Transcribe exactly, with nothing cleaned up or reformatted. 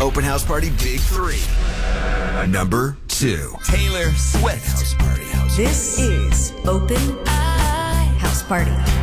Open House Party Big Three. Number two. Taylor Swift. House Party. House This is Open House Party.